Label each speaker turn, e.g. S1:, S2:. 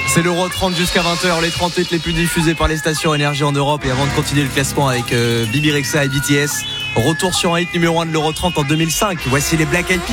S1: C'est l'Euro 30 jusqu'à 20h, les 30 hits les plus diffusés par les stations énergie en Europe. Et avant de continuer le classement avec Bibi Rexha et BTS, retour sur un hit numéro 1 de l'Euro 30 en 2005. Voici les Black Eyed Peas.